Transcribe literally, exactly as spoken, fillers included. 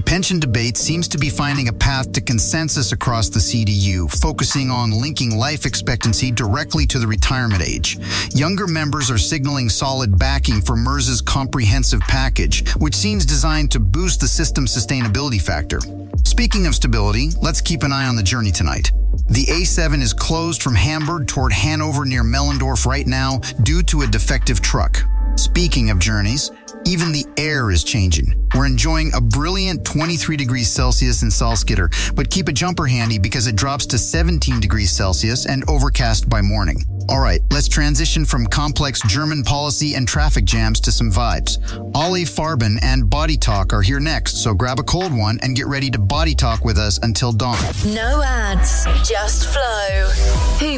pension debate seems to be finding a path to consensus across the C D U, focusing on linking life expectancy directly to the retirement age. Younger members are signaling solid backing for MERS's comprehensive package, which seems designed to boost the system's sustainability factor. Speaking of stability, let's keep an eye on the journey tonight. The A seven is closed from Hamburg toward Hanover near Mellendorf right now due to a defective truck. Speaking of journeys, even the air is changing. We're enjoying a brilliant twenty-three degrees Celsius in Salzgitter, but keep a jumper handy because it drops to seventeen degrees Celsius and overcast by morning. All right, let's transition from complex German policy and traffic jams to some vibes. Ollie Farben and Body Talk are here next, so grab a cold one and get ready to body talk with us until dawn. No ads, just flow. Who